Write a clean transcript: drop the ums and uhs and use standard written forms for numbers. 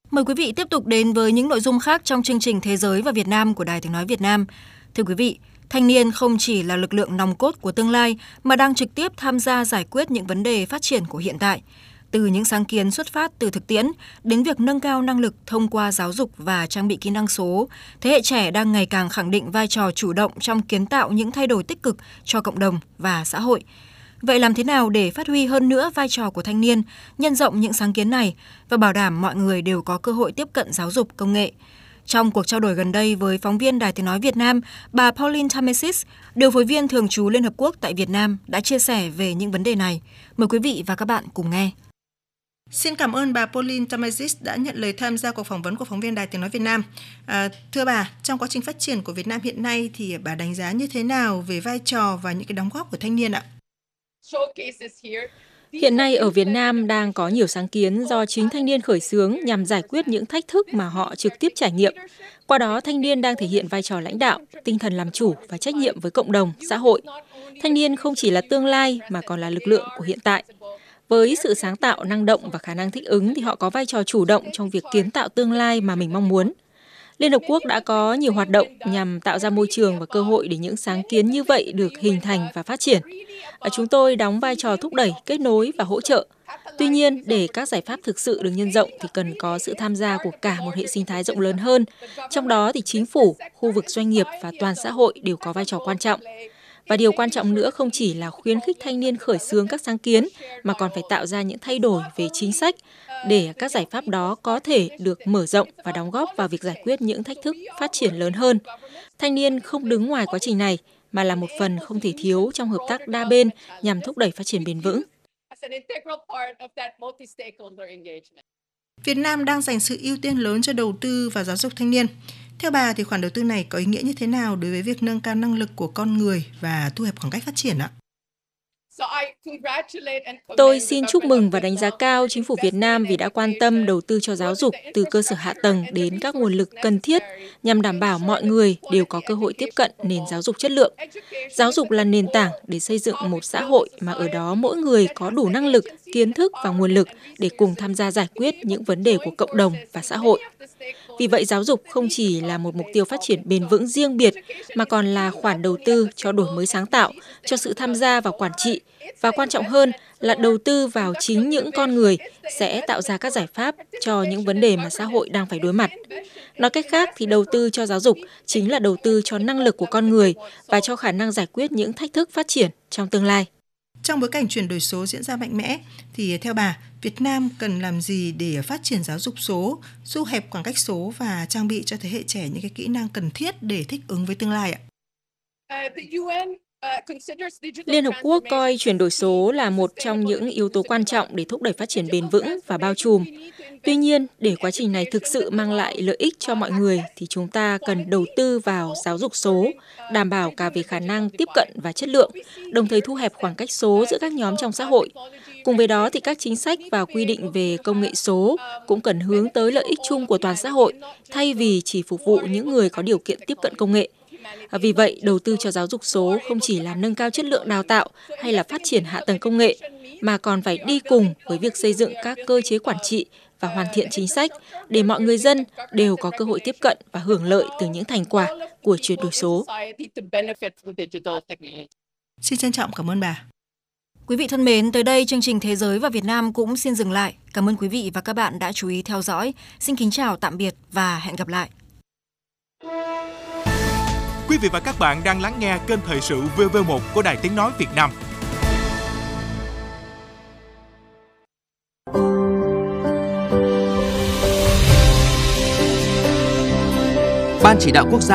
Mời quý vị tiếp tục đến với những nội dung khác trong chương trình Thế giới và Việt Nam của Đài Tiếng nói Việt Nam. Thưa quý vị, thanh niên không chỉ là lực lượng nòng cốt của tương lai mà đang trực tiếp tham gia giải quyết những vấn đề phát triển của hiện tại. Từ những sáng kiến xuất phát từ thực tiễn đến việc nâng cao năng lực thông qua giáo dục và trang bị kỹ năng số, thế hệ trẻ đang ngày càng khẳng định vai trò chủ động trong kiến tạo những thay đổi tích cực cho cộng đồng và xã hội. Vậy làm thế nào để phát huy hơn nữa vai trò của thanh niên, nhân rộng những sáng kiến này và bảo đảm mọi người đều có cơ hội tiếp cận giáo dục công nghệ? Trong cuộc trao đổi gần đây với phóng viên Đài Tiếng nói Việt Nam, bà Pauline Tamesis, điều phối viên thường trú Liên Hợp Quốc tại Việt Nam, đã chia sẻ về những vấn đề này. Mời quý vị và các bạn cùng nghe. Xin cảm ơn bà Pauline Tamesis đã nhận lời tham gia cuộc phỏng vấn của phóng viên Đài Tiếng nói Việt Nam. Thưa bà, trong quá trình phát triển của Việt Nam hiện nay thì bà đánh giá như thế nào về vai trò và những cái đóng góp của thanh niên ạ? Hiện nay ở Việt Nam đang có nhiều sáng kiến do chính thanh niên khởi xướng nhằm giải quyết những thách thức mà họ trực tiếp trải nghiệm. Qua đó, thanh niên đang thể hiện vai trò lãnh đạo, tinh thần làm chủ và trách nhiệm với cộng đồng, xã hội. Thanh niên không chỉ là tương lai mà còn là lực lượng của hiện tại. Với sự sáng tạo, năng động và khả năng thích ứng thì họ có vai trò chủ động trong việc kiến tạo tương lai mà mình mong muốn. Liên Hợp Quốc đã có nhiều hoạt động nhằm tạo ra môi trường và cơ hội để những sáng kiến như vậy được hình thành và phát triển. Chúng tôi đóng vai trò thúc đẩy, kết nối và hỗ trợ. Tuy nhiên, để các giải pháp thực sự được nhân rộng thì cần có sự tham gia của cả một hệ sinh thái rộng lớn hơn. Trong đó thì chính phủ, khu vực doanh nghiệp và toàn xã hội đều có vai trò quan trọng. Và điều quan trọng nữa không chỉ là khuyến khích thanh niên khởi xướng các sáng kiến, mà còn phải tạo ra những thay đổi về chính sách để các giải pháp đó có thể được mở rộng và đóng góp vào việc giải quyết những thách thức phát triển lớn hơn. Thanh niên không đứng ngoài quá trình này, mà là một phần không thể thiếu trong hợp tác đa bên nhằm thúc đẩy phát triển bền vững. Việt Nam đang dành sự ưu tiên lớn cho đầu tư và giáo dục thanh niên. Theo bà thì khoản đầu tư này có ý nghĩa như thế nào đối với việc nâng cao năng lực của con người và thu hẹp khoảng cách phát triển ạ? Tôi xin chúc mừng và đánh giá cao chính phủ Việt Nam vì đã quan tâm đầu tư cho giáo dục từ cơ sở hạ tầng đến các nguồn lực cần thiết nhằm đảm bảo mọi người đều có cơ hội tiếp cận nền giáo dục chất lượng. Giáo dục là nền tảng để xây dựng một xã hội mà ở đó mỗi người có đủ năng lực, kiến thức và nguồn lực để cùng tham gia giải quyết những vấn đề của cộng đồng và xã hội. Vì vậy, giáo dục không chỉ là một mục tiêu phát triển bền vững riêng biệt, mà còn là khoản đầu tư cho đổi mới sáng tạo, cho sự tham gia vào quản trị, và quan trọng hơn là đầu tư vào chính những con người sẽ tạo ra các giải pháp cho những vấn đề mà xã hội đang phải đối mặt. Nói cách khác thì đầu tư cho giáo dục chính là đầu tư cho năng lực của con người và cho khả năng giải quyết những thách thức phát triển trong tương lai. Trong bối cảnh chuyển đổi số diễn ra mạnh mẽ, thì theo bà, Việt Nam cần làm gì để phát triển giáo dục số, thu hẹp khoảng cách số và trang bị cho thế hệ trẻ những cái kỹ năng cần thiết để thích ứng với tương lai ạ? Liên Hợp Quốc coi chuyển đổi số là một trong những yếu tố quan trọng để thúc đẩy phát triển bền vững và bao trùm. Tuy nhiên, để quá trình này thực sự mang lại lợi ích cho mọi người thì chúng ta cần đầu tư vào giáo dục số, đảm bảo cả về khả năng tiếp cận và chất lượng, đồng thời thu hẹp khoảng cách số giữa các nhóm trong xã hội. Cùng với đó thì các chính sách và quy định về công nghệ số cũng cần hướng tới lợi ích chung của toàn xã hội, thay vì chỉ phục vụ những người có điều kiện tiếp cận công nghệ. Vì vậy, đầu tư cho giáo dục số không chỉ là nâng cao chất lượng đào tạo hay là phát triển hạ tầng công nghệ, mà còn phải đi cùng với việc xây dựng các cơ chế quản trị và hoàn thiện chính sách để mọi người dân đều có cơ hội tiếp cận và hưởng lợi từ những thành quả của chuyển đổi số. Xin trân trọng cảm ơn bà. Quý vị thân mến, tới đây chương trình Thế giới và Việt Nam cũng xin dừng lại. Cảm ơn quý vị và các bạn đã chú ý theo dõi. Xin kính chào tạm biệt và hẹn gặp lại. Quý vị và các bạn đang lắng nghe kênh Thời sự VV1 của Đài Tiếng nói Việt Nam. Ban chỉ đạo quốc gia